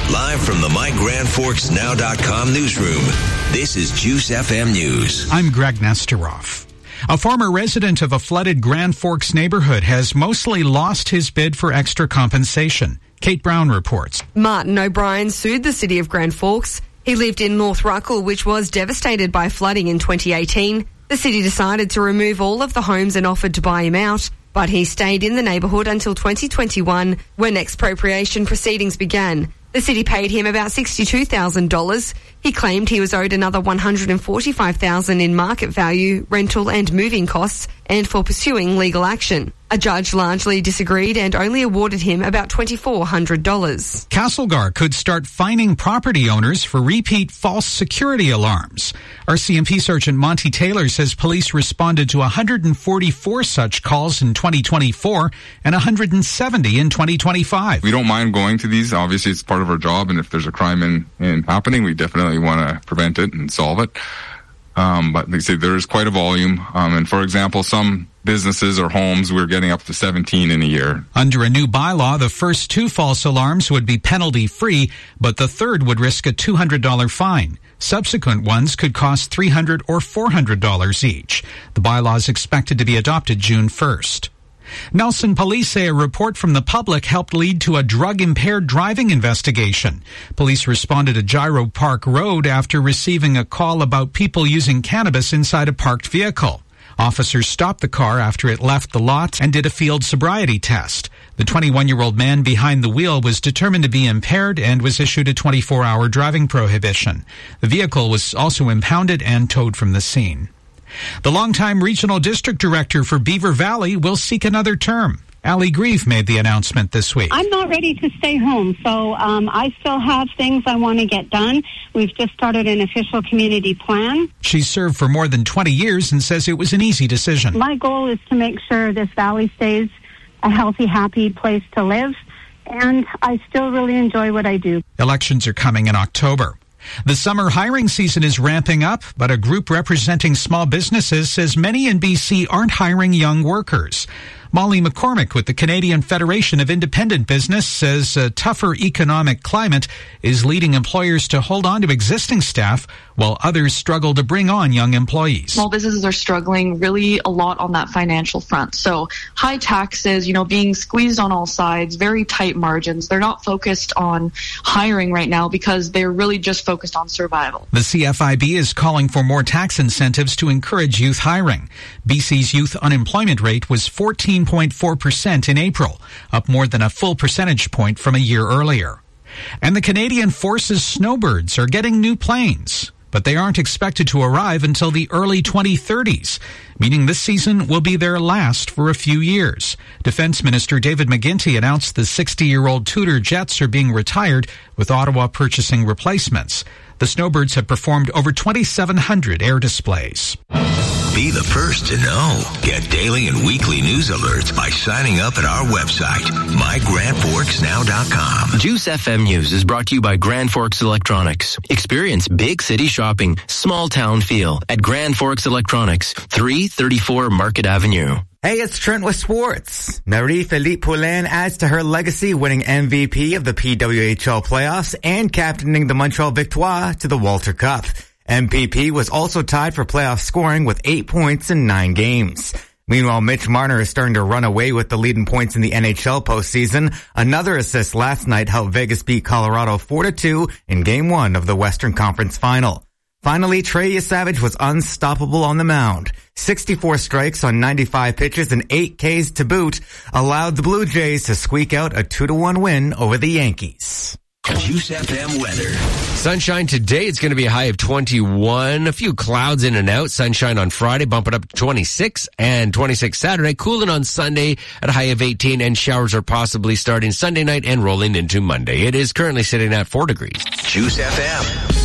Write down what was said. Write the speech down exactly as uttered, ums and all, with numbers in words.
Live from the my grand forks now dot com newsroom, this is Juice F M News. I'm Greg Nesteroff. A former resident of a flooded Grand Forks neighborhood has mostly lost his bid for extra compensation. Kate Brown reports. Martin O'Brien sued the city of Grand Forks. He lived in North Ruckle, which was devastated by flooding in twenty eighteen. The city decided to remove all of the homes and offered to buy him out, but he stayed in the neighbourhood until twenty twenty-one, when expropriation proceedings began. The city paid him about sixty-two thousand dollars. He claimed he was owed another one hundred forty-five thousand dollars in market value, rental and moving costs, and for pursuing legal action. A judge largely disagreed and only awarded him about two thousand four hundred dollars. Castlegar could start fining property owners for repeat false security alarms. R C M P Sergeant Monty Taylor says police responded to one hundred forty-four such calls in twenty twenty-four and one hundred seventy in twenty twenty-five. We don't mind going to these. Obviously, it's part of our job, and if there's a crime in, in happening, we definitely want to prevent it and solve it. Um, but like I say, there is quite a volume. Um, and for example, some businesses or homes, we're getting up to seventeen in a year. Under a new bylaw, the first two false alarms would be penalty-free, but the third would risk a two hundred dollars fine. Subsequent ones could cost three hundred dollars or four hundred dollars each. The bylaw is expected to be adopted June first. Nelson police say a report from the public helped lead to a drug-impaired driving investigation. Police responded to Gyro Park Road after receiving a call about people using cannabis inside a parked vehicle. Officers stopped the car after it left the lot and did a field sobriety test. The twenty-one-year-old man behind the wheel was determined to be impaired and was issued a twenty-four hour driving prohibition. The vehicle was also impounded and towed from the scene. The longtime regional district director for Beaver Valley will seek another term. Allie Grieve made the announcement this week. I'm not ready to stay home, so um, I still have things I want to get done. We've just started an official community plan. She's served for more than twenty years and says it was an easy decision. My goal is to make sure this valley stays a healthy, happy place to live, and I still really enjoy what I do. Elections are coming in October. The summer hiring season is ramping up, but a group representing small businesses says many in B C aren't hiring young workers. Molly McCormick with the Canadian Federation of Independent Business says a tougher economic climate is leading employers to hold on to existing staff while others struggle to bring on young employees. Small businesses are struggling really a lot on that financial front. So high taxes, you know, being squeezed on all sides, very tight margins. They're not focused on hiring right now because they're really just focused on survival. The C F I B is calling for more tax incentives to encourage youth hiring. B C's youth unemployment rate was fourteen point four percent in April, up more than a full percentage point from a year earlier. And the Canadian Forces snowbirds are getting new planes, but they aren't expected to arrive until the early twenty thirties, meaning this season will be their last for a few years. Defense Minister David McGuinty announced the sixty-year-old Tudor jets are being retired, with Ottawa purchasing replacements. The snowbirds have performed over twenty-seven hundred air displays. Be the first to know. Get daily and weekly news alerts by signing up at our website, my grand forks now dot com. Juice F M News is brought to you by Grand Forks Electronics. Experience big city shopping, small town feel at Grand Forks Electronics, three thirty-four Market Avenue. Hey, it's Trent with sports. Marie-Philippe Poulin adds to her legacy, winning M V P of the P W H L playoffs and captaining the Montreal Victoire to the Walter Cup. M V P was also tied for playoff scoring with eight points in nine games. Meanwhile, Mitch Marner is starting to run away with the lead in points in the N H L postseason. Another assist last night helped Vegas beat Colorado four to two in game one of the Western Conference Final. Finally, Trey Savage was unstoppable on the mound. sixty-four strikes on ninety-five pitches and eight Ks to boot allowed the Blue Jays to squeak out a two to one win over the Yankees. Juice F M weather. Sunshine today. It's going to be a high of twenty-one. A few clouds in and out. Sunshine on Friday, bump it up to twenty-six, and twenty-six Saturday. Cooling on Sunday at a high of eighteen, and showers are possibly starting Sunday night and rolling into Monday. It is currently sitting at four degrees. Juice F M.